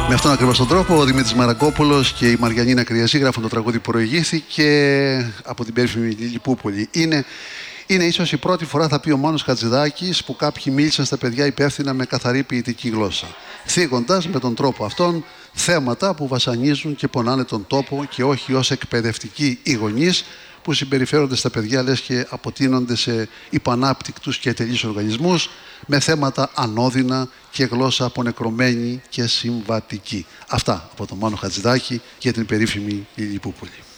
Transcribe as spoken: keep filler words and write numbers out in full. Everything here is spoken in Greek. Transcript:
Με αυτόν ακριβώς τον τρόπο, ο Δημήτρης Μαραγκόπουλος και η Μαριανίνα Κρυαζή γράφουν το τραγούδι που προηγήθηκε από την περίφημη Λιλιπούπολη. Είναι, είναι ίσως η πρώτη φορά, θα πει ο Μάνος Χατζηδάκης, που κάποιοι μίλησαν στα παιδιά υπεύθυνα με καθαρή ποιητική γλώσσα, θίγοντας με τον τρόπο αυτόν θέματα που βασανίζουν και πονάνε τον τόπο και όχι ως εκπαιδευτικοί οι γονείς που συμπεριφέρονται στα παιδιά λες και αποτείνονται σε υπανάπτυκτους και ατελείς οργανισμούς με θέματα ανώδυνα και γλώσσα απονεκρωμένη και συμβατική. Αυτά από τον Μάνο Χατζηδάκη για την περίφημη Λιλιπούπολη.